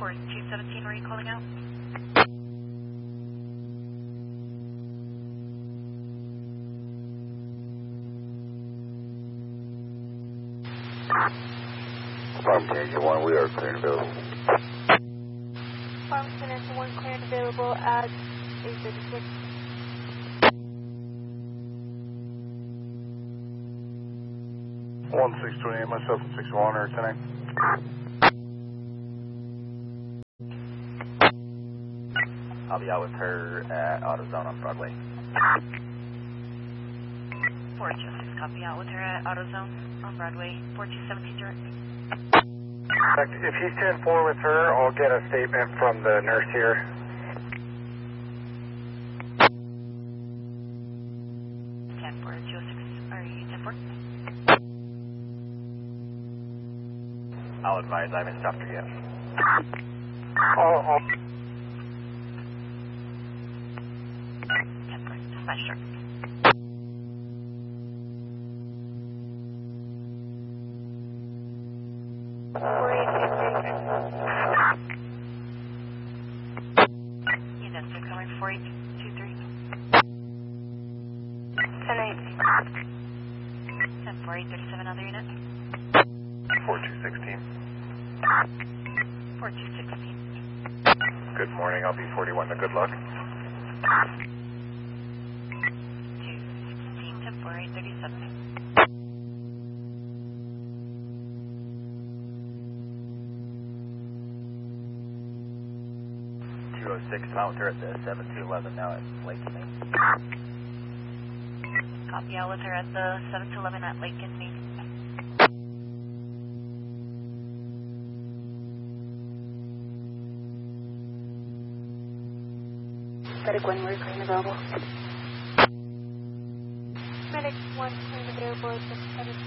4217, where are you calling out? Farmington Engine 1, we are clear and available. Farmington Engine 1, clear and available at 836. One 628, myself and 61 or 10. I'll be out with her at AutoZone on Broadway. 426, copy out with her at AutoZone on Broadway, 4217 direct. If he's 10-4 with her, I'll get a statement from the nurse here. 10-4, 206, are you 10-4? I'll advise I haven't stopped her yet. I'll 10-4, dispatch direct. Units are coming 4823. 10-8. 10-4, 837, other unit. 4216. 4216. Good morning, I'll be 41 to good luck. 216, 10-4, 837. 206, I'm out with her at the 7211 now at Lake Main. Copy out with her at the 7-11 at Lake and Main. Medic 1, we're clear and available. Medic 1, clear and available at